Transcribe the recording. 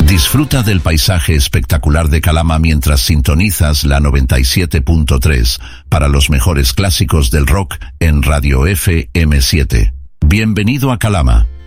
Disfruta del paisaje espectacular de Calama mientras sintonizas la 97.3 para los mejores clásicos del rock en Radio FM7. Bienvenido a Calama.